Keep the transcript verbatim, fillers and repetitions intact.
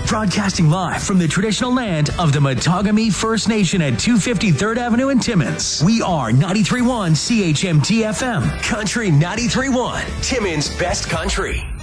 Broadcasting live from the traditional land of the Matagami First Nation at two fifty-third Avenue in Timmins. We are ninety-three point one C H M T F M. Country ninety-three point one, Timmins' best country.